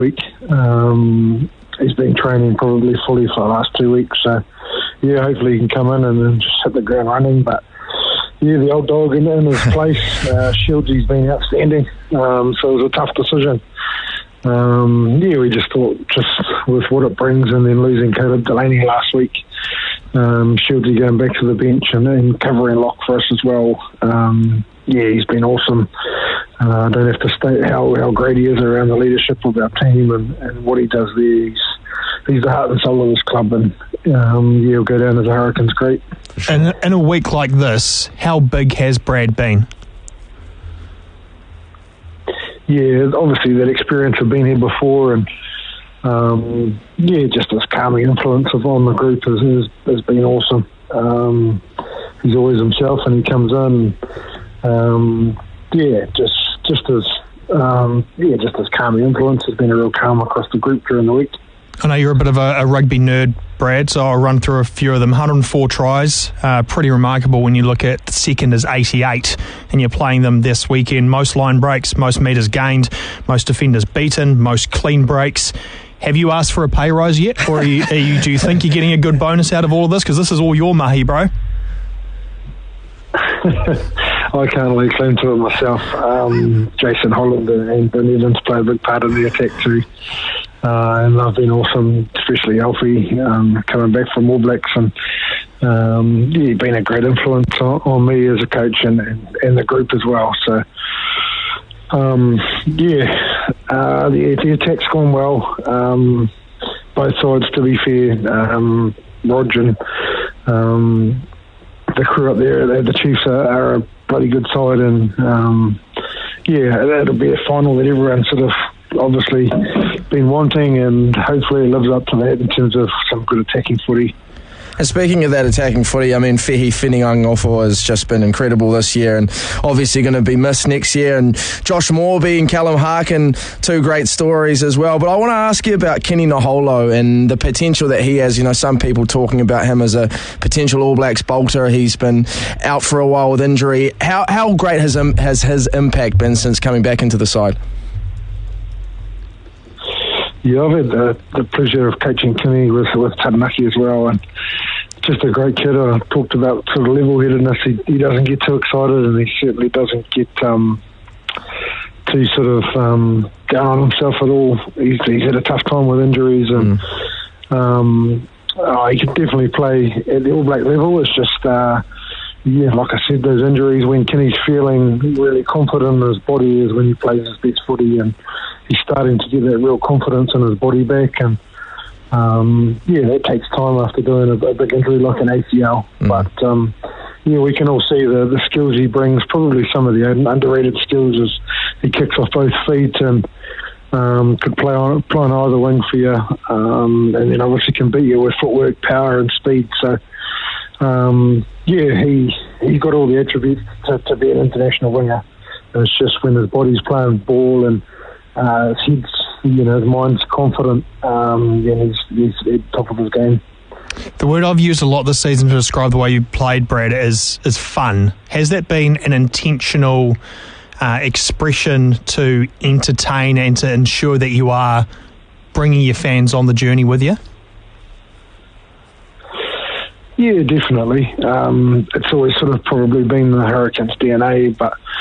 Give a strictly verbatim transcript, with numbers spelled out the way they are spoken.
week. Um, he's been training probably fully for the last two weeks. So, yeah, hopefully he can come in and then just hit the ground running. But, yeah, the old dog in, in his place. Uh, Shields, been outstanding. Um, so it was a tough decision. Um, yeah, we just thought just with what it brings and then losing Caleb Delaney last week, um, Shieldsy going back to the bench and, and covering lock for us as well. Um, yeah, he's been awesome. Uh, I don't have to state how, how great he is around the leadership of our team and, and what he does there. He's, he's the heart and soul of this club, and um, yeah, he'll go down as a Hurricanes great. And in a week like this, how big has Brad been? Yeah, obviously that experience of being here before, and um, yeah, just his calming influence of on the group has, has, has been awesome. Um, he's always himself, and he comes in. Um, yeah, just just as um, yeah, just his calming influence has been a real calm across the group during the week. I know you're a bit of a, a rugby nerd, Brad, so I'll run through a few of them. one hundred four tries, uh, pretty remarkable when you look at the second is eighty-eight, and you're playing them this weekend. Most line breaks, most metres gained, most defenders beaten, most clean breaks. Have you asked for a pay rise yet, or are you, are you, do you think you're getting a good bonus out of all of this? Because this is all your mahi, bro. I can't lay claim to it myself. Um, Jason Holland and Ben Evans play a big part of the attack too. Uh, and they've been awesome, especially Alfie, um, coming back from All Blacks, and um, yeah, been a great influence on, on me as a coach and, and, and the group as well. So, um, yeah, uh, the, the attack's gone well. Um, both sides, to be fair. Um, Rog and um, the crew up there, the, the Chiefs are, are a bloody good side, and um, yeah, that'll be a final that everyone sort of obviously been wanting, and hopefully it lives up to that in terms of some good attacking footy. And speaking of that attacking footy, I mean, Fehi Wheningangofo has just been incredible this year, and obviously going to be missed next year. And Josh Morby and Callum Harkin, two great stories as well. But I want to ask you about Kenny Naholo and the potential that he has. You know, some people talking about him as a potential All Blacks bolter. He's been out for a while with injury. How how great has um, has his impact been since coming back into the side? Yeah, I've had the, the pleasure of coaching Kenny with, with Taranaki as well, and just a great kid. I talked about sort of level-headedness. He, he doesn't get too excited, and he certainly doesn't get um, too sort of um, down on himself at all. He's, he's had a tough time with injuries, and mm. um, oh, he can definitely play at the All Black level. It's just, uh, yeah, like I said, those injuries, when Kenny's feeling really confident in his body is when he plays his best footy, and he's starting to get that real confidence in his body back, and um, yeah, that takes time after doing a, a big injury like an A C L. Mm. But um, yeah, we can all see the, the skills he brings. Probably some of the underrated skills is he kicks off both feet and um, could play on play on either wing for you, um, and then obviously can beat you with footwork, power, and speed. So um, yeah, he he's got all the attributes to, to be an international winger. And it's just when his body's playing ball and Uh, his head's, you know, his mind's confident, um, and he's, he's at the top of his game. The word I've used a lot this season to describe the way you played, Brad, is is fun. Has that been an intentional uh, expression to entertain and to ensure that you are bringing your fans on the journey with you? Yeah, definitely. Um, it's always sort of probably been the Hurricanes' D N A, but